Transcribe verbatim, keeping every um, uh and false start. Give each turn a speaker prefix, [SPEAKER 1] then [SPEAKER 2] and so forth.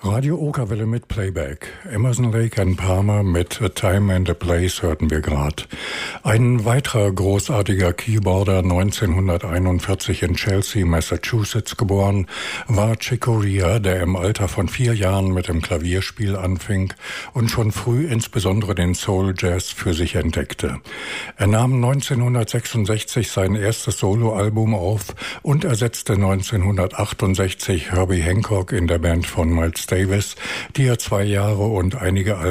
[SPEAKER 1] Radio Okerwelle mit Playback. Emerson, Lake and Palmer mit A Time and a Place hörten wir grad. Ein weiterer großartiger Keyboarder, neunzehnhunderteinundvierzig in Chelsea, Massachusetts geboren, war Chick Corea, der im Alter von vier Jahren mit dem Klavierspiel anfing und schon früh insbesondere den Soul Jazz für sich entdeckte. Er nahm neunzehnhundertsechsundsechzig sein erstes Soloalbum auf und ersetzte neunzehnhundertachtundsechzig Herbie Hancock in der Band von Miles Davis, die er zwei Jahre und einige